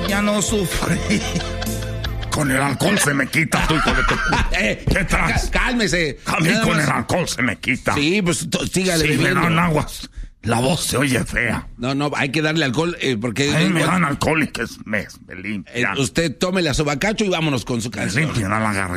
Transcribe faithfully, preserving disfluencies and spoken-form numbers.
ya no sufrí. Con el alcohol se me quita, tú, hijo de tu... eh, ¿Qué traes? Cálmese. A mí Nada con más. el alcohol se me quita. Sí, pues t- sígale Sí, me bebiendo. dan aguas. La voz se oye fea. No, no, hay que darle alcohol eh, porque... A mí eh, me bueno, dan alcohol y que es- me, me eh, limpia. usted tome la sobacacho y vámonos con su Me canción. limpia la garganta.